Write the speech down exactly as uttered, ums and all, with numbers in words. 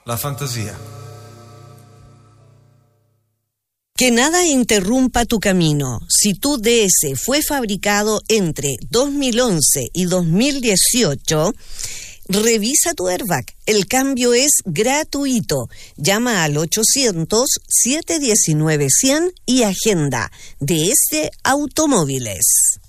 la fantasía. Que nada interrumpa tu camino. Si tu D S fue fabricado entre dos mil once y dos mil dieciocho, revisa tu airbag. El cambio es gratuito. Llama al ochocientos, siete diecinueve, cien y agenda. D S Automóviles.